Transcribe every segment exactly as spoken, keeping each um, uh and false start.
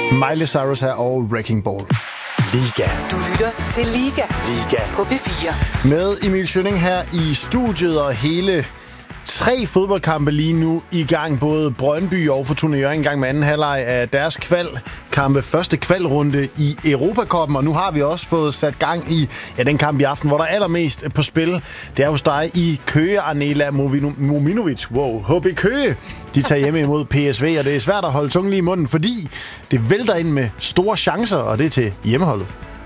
Miley Cyrus her og Wrecking Ball. Liga. Du lytter til Liga. Liga. På P fire. Med Emil Schønning her i studiet, og hele tre fodboldkampe lige nu i gang. Både Brøndby og Fortuna Hjørring i gang med anden halvleg af deres kvalkampe. Første kvalrunde i Europacupen, og nu har vi også fået sat gang i ja, den kamp i aften, hvor der er allermest på spil. Det er hos dig i Køge, Arnela Mominovic. Wow, H B Køge. De tager hjemme imod P S V, og det er svært at holde tungen lige i munden, fordi det vælter ind med store chancer, og det er til hjemmeholdet.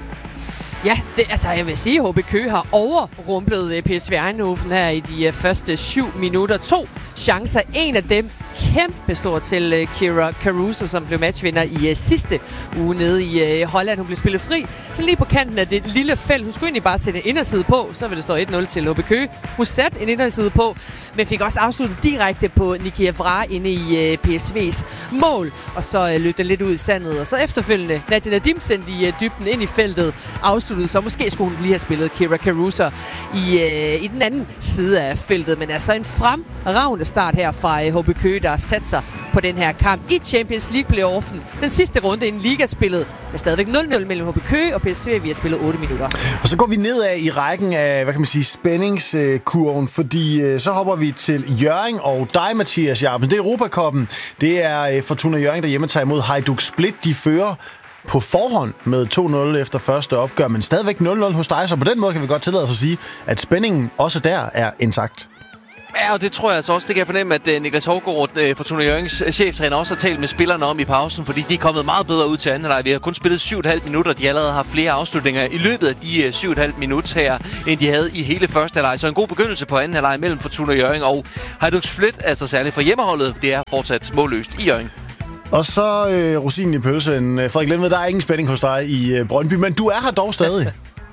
Ja, det, altså jeg vil sige, at H B Køge har overrumplet P S V Eindhoven her i de uh, første syv minutter. To chancer. En af dem kæmpe stor til uh, Kira Caruso, som blev matchvinder i uh, sidste uge nede i uh, Holland. Hun blev spillet fri. Så lige på kanten af det lille felt. Hun skulle egentlig bare sætte en inderside på, så vil det stå et nul til H B Køge. Hun satte en inderside på, men fik også afsluttet direkte på Niki Evra inde i uh, P S V's mål. Og så uh, løb den lidt ud i sandet. Og så efterfølgende Nadia Nadim sendte i uh, dybden ind i feltet. Afsluttet, så måske skulle hun lige have spillet Kira Caruso i, uh, i den anden side af feltet. Men altså en fremragende start her fra uh, H B Køge, der sat sig på den her kamp i Champions League-playoffen. Den sidste runde inden ligaspillet er stadigvæk nul nul mellem H B Køge og P S V. Vi har spillet otte minutter. Og så går vi nedad i rækken af, hvad kan man sige, spændingskurven, fordi så hopper vi til Hjørring og dig, Mathias Jarpen. Det er Europacupen. Det er Fortuna Hjørring, der hjemme tager imod Hajduk Split. De fører på forhånd med to nul efter første opgør, men stadigvæk nul nul hos dig, så på den måde kan vi godt tillade os at sige, at spændingen også der er intakt. Ja, og det tror jeg altså også. Det kan jeg fornemme, at Niklas Hovgaard, Fortuna Hjørrings cheftræner, også har talt med spillerne om i pausen, fordi de er kommet meget bedre ud til anden halvleg. Vi har kun spillet syv komma fem minutter. De har allerede haft flere afslutninger i løbet af de syv komma fem minutter her, end de havde i hele første halvleg. Så en god begyndelse på anden halvleg mellem Fortuna Hjørring og Hajduk Split, altså særligt for hjemmeholdet. Det er fortsat målløst i Hjørring. Og så øh, rosinen i pølsen. Frederik Lindved, der er ingen spænding hos dig i øh, Brøndby, men du er her dog stadig.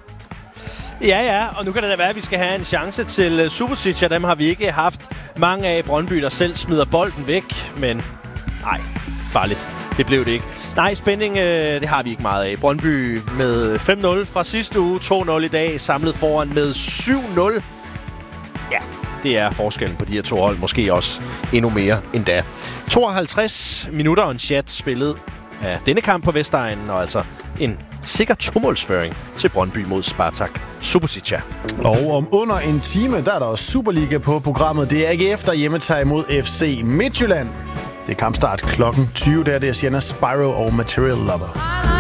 Ja, ja, og nu kan det da være, at vi skal have en chance til Subasic, og dem har vi ikke haft mange af i Brøndby, der selv smider bolden væk, men nej, farligt. Det blev det ikke. Nej, spænding, øh, det har vi ikke meget af. Brøndby med fem nul fra sidste uge, to nul i dag, samlet foran med syv nul. Ja, det er forskellen på de her to hold, måske også endnu mere end da. tooghalvtreds minutter og en chat spillet af denne kamp på Vestegnen, og altså en sikker tomålsføring til Brøndby mod Spartak Subotica. Og om under en time, der er der også Superliga på programmet. Det er ikke efter hjemmetager imod F C Midtjylland. Det er kampstart klokken tyve, der det er Sienna Spyro og Material Lover.